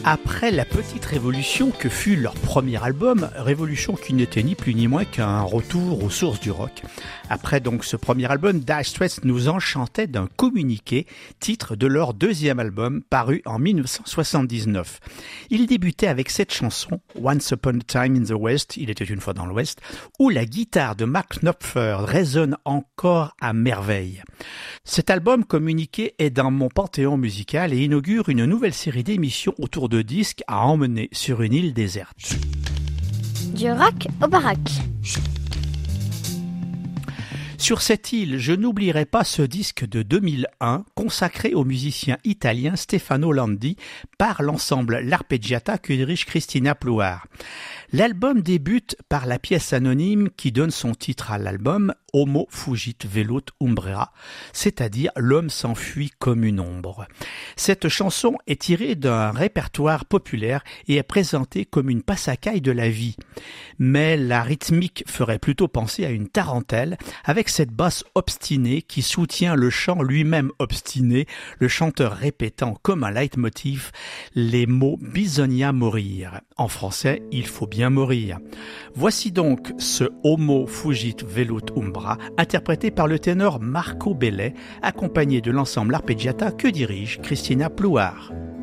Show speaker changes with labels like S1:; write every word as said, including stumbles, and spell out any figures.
S1: Après la petite révolution que fut leur premier album, révolution qui n'était ni plus ni moins qu'un retour aux sources du rock. Après donc ce premier album, Dire Straits nous enchantait d'un communiqué, titre de leur deuxième album paru en dix-neuf cent soixante-dix-neuf. Il débutait avec cette chanson, Once Upon a Time in the West, il était une fois dans l'Ouest, où la guitare de Mark Knopfler résonne encore à merveille. Cet album communiqué est dans mon panthéon musical et inaugure une nouvelle série d'émissions autour de disques à emmener sur une île déserte.
S2: Du rock au baraque.
S1: Sur cette île, je n'oublierai pas ce disque de deux mille un consacré au musicien italien Stefano Landi par l'ensemble L'Arpeggiata que dirige Cristina Plouar. L'album débute par la pièce anonyme qui donne son titre à l'album, Homo fugit velut umbra, c'est-à-dire l'homme s'enfuit comme une ombre. Cette chanson est tirée d'un répertoire populaire et est présentée comme une passacaille de la vie. Mais la rythmique ferait plutôt penser à une tarentelle avec cette basse obstinée qui soutient le chant lui-même obstiné, le chanteur répétant comme un leitmotiv les mots « bisogna morir ». En français, il faut bien mourir. Voici donc ce Homo fugit velut umbra, interprété par le ténor Marco Bellet, accompagné de l'ensemble Arpeggiata que dirige Cristina Plouar.